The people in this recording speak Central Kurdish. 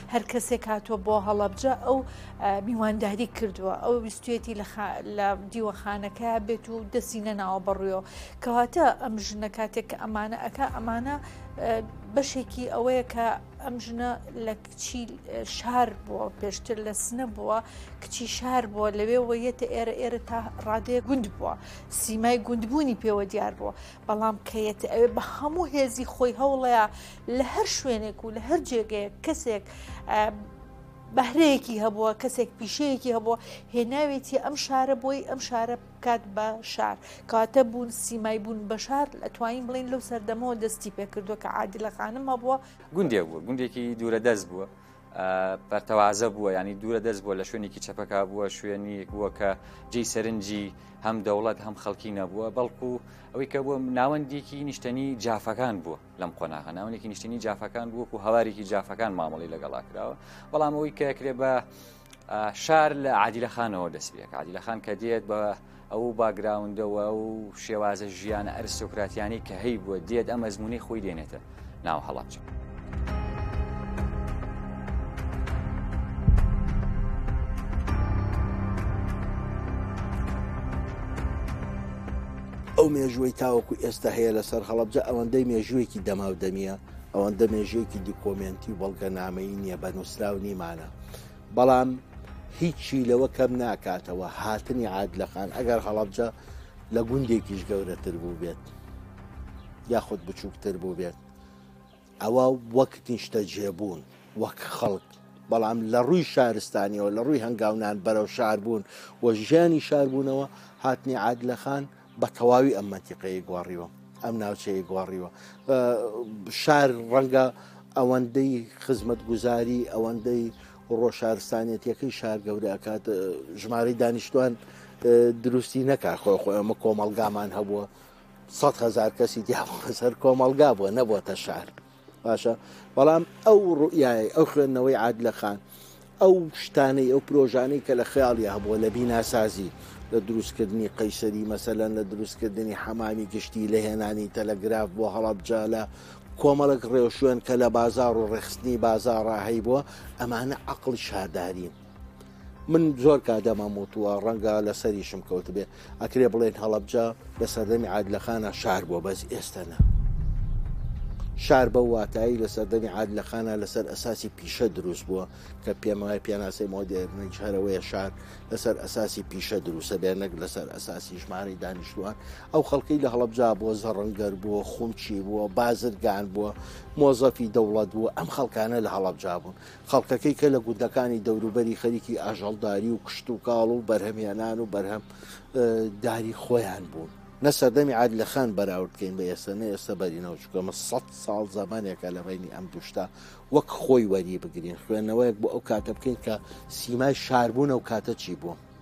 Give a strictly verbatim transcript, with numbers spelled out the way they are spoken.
هەر کەسێک هاتووە بۆ هەڵەبجە ئەو میوانداری کردووە ئەو ویستێتی لە دیوەخانەکە بێت و دەستی نەناوە بڕویەوە کەواتە ئەم ژنە کاتێک کە ئەمانە ئەکا ئەمانە بەشێکی ئەوەیە کە ئەم ژنە لە کچی شار بووە پێشتر لە سنە بووە کچی شار بووە لەوێ وەیەتە ئێرە ئێرە تا ڕادەیە گوند بووە سیمای گوندبوونی پێوە دیار بووە بەڵام کەیەتە ئەوێ بە هەموو هێزی خۆی هەوڵەیە لە هەر شوێنێک و لە هەر جێگەیە کەسێک بەهرەیەکی هەبووە کەسێک پیشەیەکی هەبووە هێناوێتی ئەم شارە بۆی ئەم شارە بکات بە شار کاتە بوون سیمای بوون بە شار ئەتوانین بڵین لەو سەردەمەوە دەستی پێکردووە کە عادیلە خانم هەبووە گوندێک بووە گوندێکی دوورە دەست بووە بەرتەوازە بووە ینی دوورە دەست بووە لە شوێنێکی چەپەکە بووە شوێنی بووە کە جێی سەرنجی هەم دەوڵەت هەم خەڵکی نەبووە بەڵکو ئەوەی کە بووە ناوەندێکی نیشتنی جافەکان بووە لەم قۆناغە ناوەندێکی نیشتنی جافەکان بووە و هەوارێکی جافەکان مامەڵی لەگەڵا کراوە بەڵام ئەوەی کە کرێ بە شار لە عادیلە خانەوە دەست پێک عادیلە خان کە دێت بە ئەو باگراوندەوە و شێوازە ژیانە ئەرستۆکراتیانی کە هەی بووە دێت ئەم ئەزمموی خۆی دێنێتە ناو هەڵەبجە ئەو مێژووی تاوەکو ئێستا هەیە لەسەر هەڵەبجە ئەوەندەی مێژوویەکی دەماودەمیە ئەوەندە مێژوویەکی دیکۆمنتی و بەڵگەنامەی نییە بە نووسراو نیمانە بەڵام هیچی لەوە کەم ناکاتەوە هاتنی عادلەخان ئەگەر هەڵەبجە لە گوندێکیش گەورەتر بوو بێت یاخود بچووکتر بوو بێت ئەوە وەک نیشتە جێبوون وەک خەڵک بەڵام لە ڕووی شارستانیەوە لە ڕووی هەنگاونان بەرەو شار بوون و ژیانی شاربوونەوە هاتنی عادلەخان بە تەواوی ئەم مەنتیقەیە گۆڕیوە ئەم ناوچەیە گۆڕیوە شار ڕەنگە ئەوەندەی خزمەت گوزاری ئەوەندەی ڕۆژشارستانێتیەکەی شار گەورە ئەکات ژمارەی دانیشتوان دروستی نەکات خۆی خۆی ئەمە کۆمەلگامان هەبووە سەد هەزار کەسی دیاڕسەر کۆمەلگا بووە نەبووەتە شار باشە بەڵام ئەو ڕوئایە ئەو خوێندنەوەی عادلەخان ئەو شتانەی ئەو پرۆژانەی کە لە خەیاڵی هەبووە لە بیناسازی لە دروستکردنی قەیسەری مەسەلەن لە دروستکردنی حەمامی گشتی لە هێنانی تەلەگراف بۆ هەڵەبجە لە کۆمەڵک ڕێوشوێن کە لە بازار و ڕێخستنی بازار ڕاهەی بووە ئەمانە عەقڵی شاردارین من زۆر کادەمەم وتووە ڕەنگە لەسەریشم کەوت بێ ئەکرێ بڵێن هەڵەبجە لە سەردەمی عادلەخانە شار بووە بەس ئێستەنە شار بە واتایی لە سەردەمی عادلەخانە لەسەر ئەساسی پیشە دروست بووە کە پێم وایە پیاناسەی مۆدێرنی هەرەوەیە شار لەسەر ئەساسی پیشە دروستە بێنەک لەسەر ئەساسی ژمارەی دانیشتوان ئەو خەڵکەی لە هەڵەبجا بووە زەڕەنگەر بووە خومچی بووە بازرگان بووە مۆزەفی دەوڵەت بووە ئەم خەڵکانە لە هەڵەبجا بوون خەڵکەکەی کە لە گوندەکانی دەوروبەری خەریکی ئاژەڵداری و کشت و کاڵ و بەرهەمێنان و بەرهەم داری خۆیان بوون نە سەردەمی عادلەخان بەراوردکەین بە ئێستا نە ئێستا بەرینەوە چکەمە سەد ساڵ زمانێکە لە بینی ئەم دوشتا وەک خۆی وەری بگرین خوێندنەوەیەک بۆ ئەو کاتە بکەین کە سیمای شاربوونە و کاتە چی بوو